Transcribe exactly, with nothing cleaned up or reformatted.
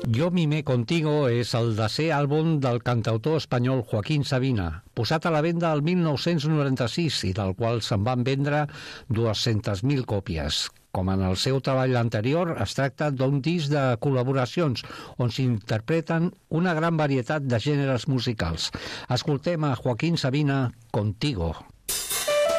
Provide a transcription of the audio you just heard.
Yo mimé contigo és el desè àlbum del cantautor espanyol Joaquín Sabina, posat a la venda el mil nou-cents noranta-sis i del qual se'n van vendre dues-centes mil còpies. Com en el seu treball anterior, es tracta d'un disc de col·laboracions on s'interpreten una gran varietat de gèneres musicals. Escoltem a Joaquín Sabina, Contigo.